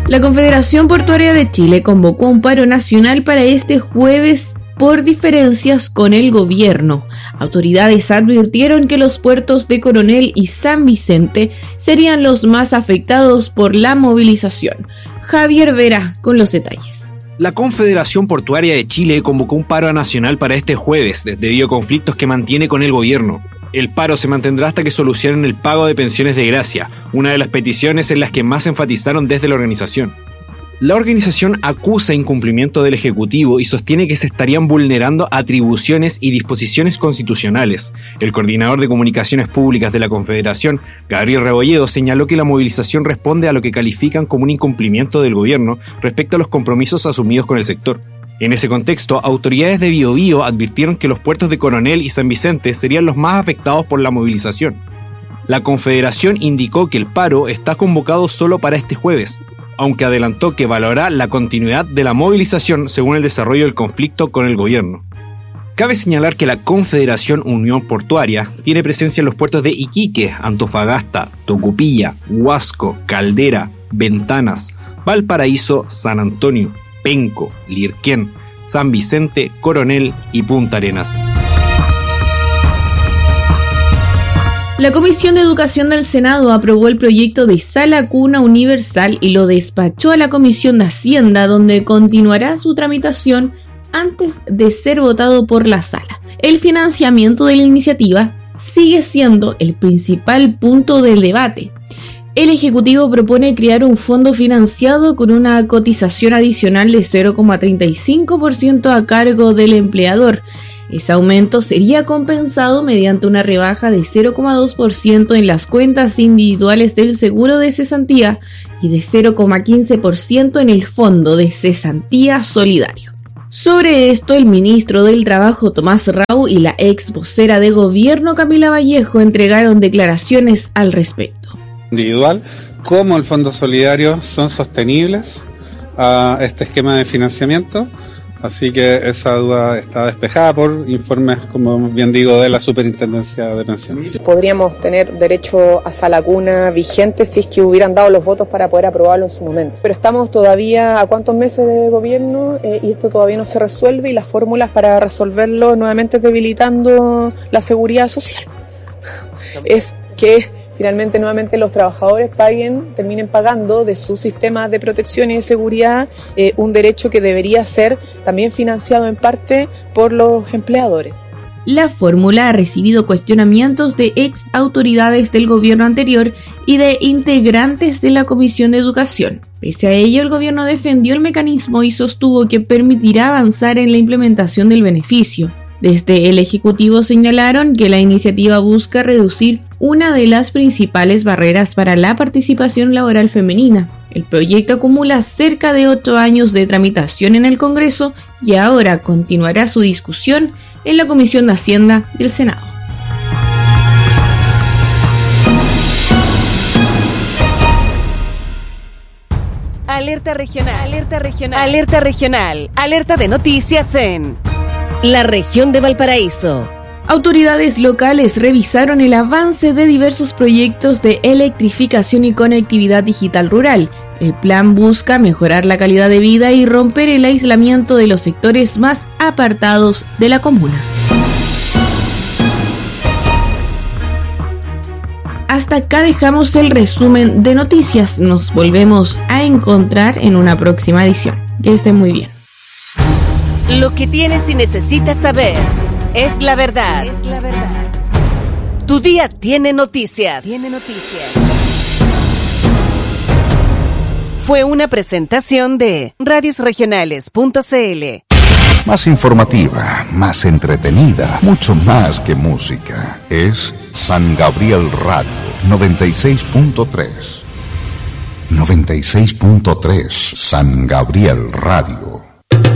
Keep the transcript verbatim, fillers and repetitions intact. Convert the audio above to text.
La Confederación Portuaria de Chile convocó un paro nacional para este jueves por diferencias con el gobierno. Autoridades advirtieron que los puertos de Coronel y San Vicente serían los más afectados por la movilización. Javier Vera con los detalles. La Confederación Portuaria de Chile convocó un paro nacional para este jueves, debido a conflictos que mantiene con el gobierno. El paro se mantendrá hasta que solucionen el pago de pensiones de gracia, una de las peticiones en las que más enfatizaron desde la organización. La organización acusa incumplimiento del Ejecutivo y sostiene que se estarían vulnerando atribuciones y disposiciones constitucionales. El coordinador de comunicaciones públicas de la Confederación, Gabriel Rebolledo, señaló que la movilización responde a lo que califican como un incumplimiento del gobierno respecto a los compromisos asumidos con el sector. En ese contexto, autoridades de Biobío advirtieron que los puertos de Coronel y San Vicente serían los más afectados por la movilización. La Confederación indicó que el paro está convocado solo para este jueves, aunque adelantó que valorará la continuidad de la movilización según el desarrollo del conflicto con el gobierno. Cabe señalar que la Confederación Unión Portuaria tiene presencia en los puertos de Iquique, Antofagasta, Tocopilla, Huasco, Caldera, Ventanas, Valparaíso, San Antonio, Penco, Lirquén, San Vicente, Coronel y Punta Arenas. La Comisión de Educación del Senado aprobó el proyecto de Sala Cuna Universal y lo despachó a la Comisión de Hacienda, donde continuará su tramitación antes de ser votado por la Sala. El financiamiento de la iniciativa sigue siendo el principal punto del debate. El Ejecutivo propone crear un fondo financiado con una cotización adicional de cero coma treinta y cinco por ciento a cargo del empleador. Ese aumento sería compensado mediante una rebaja de cero coma dos por ciento en las cuentas individuales del seguro de cesantía y de cero coma quince por ciento en el fondo de cesantía solidario. Sobre esto, el ministro del Trabajo Tomás Rau y la ex vocera de gobierno Camila Vallejo entregaron declaraciones al respecto. Individual, como el fondo solidario son sostenibles a este esquema de financiamiento. Así que esa duda está despejada por informes, como bien digo, de la Superintendencia de Pensiones. Podríamos tener derecho a sala cuna vigente si es que hubieran dado los votos para poder aprobarlo en su momento. Pero estamos todavía a cuántos meses de gobierno eh, y esto todavía no se resuelve y las fórmulas para resolverlo nuevamente debilitando la seguridad social. Es que finalmente nuevamente los trabajadores paguen, terminen pagando de su sistema de protección y de seguridad eh, un derecho que debería ser también financiado en parte por los empleadores. La fórmula ha recibido cuestionamientos de ex autoridades del gobierno anterior y de integrantes de la Comisión de Educación. Pese a ello, el gobierno defendió el mecanismo y sostuvo que permitirá avanzar en la implementación del beneficio. Desde el Ejecutivo señalaron que la iniciativa busca reducir una de las principales barreras para la participación laboral femenina. El proyecto acumula cerca de ocho años de tramitación en el Congreso y ahora continuará su discusión en la Comisión de Hacienda del Senado. Alerta regional, alerta regional, alerta regional, alerta de noticias en la región de Valparaíso. Autoridades locales revisaron el avance de diversos proyectos de electrificación y conectividad digital rural. El plan busca mejorar la calidad de vida y romper el aislamiento de los sectores más apartados de la comuna. Hasta acá dejamos el resumen de noticias. Nos volvemos a encontrar en una próxima edición. Que estén muy bien. Lo que tienes y necesitas saber es la verdad. Es la verdad. Tu día tiene noticias. Tiene noticias. Fue una presentación de radios regionales punto c l. Más informativa, más entretenida, mucho más que música. Es San Gabriel Radio noventa y seis punto tres. noventa y seis punto tres San Gabriel Radio.